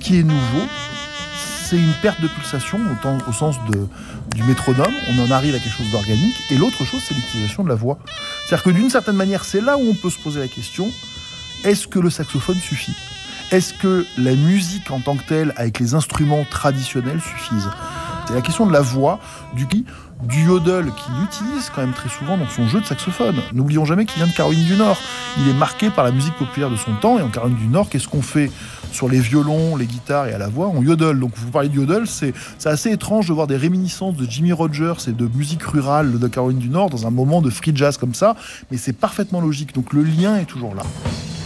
qui est nouveau, c'est une perte de pulsation au sens du métronome. On en arrive à quelque chose d'organique. Et l'autre chose, c'est l'utilisation de la voix. C'est-à-dire que d'une certaine manière, c'est là où on peut se poser la question, est-ce que le saxophone suffit ? Est-ce que la musique en tant que telle, avec les instruments traditionnels, suffisent ? C'est la question de la voix, du yodel qu'il utilise quand même très souvent dans son jeu de saxophone. N'oublions jamais qu'il vient de Caroline du Nord. Il est marqué par la musique populaire de son temps. Et en Caroline du Nord, qu'est-ce qu'on fait sur les violons, les guitares et à la voix ? On yodel. Donc vous parlez de yodel, c'est assez étrange de voir des réminiscences de Jimmy Rogers et de musique rurale de Caroline du Nord dans un moment de free jazz comme ça. Mais c'est parfaitement logique. Donc le lien est toujours là.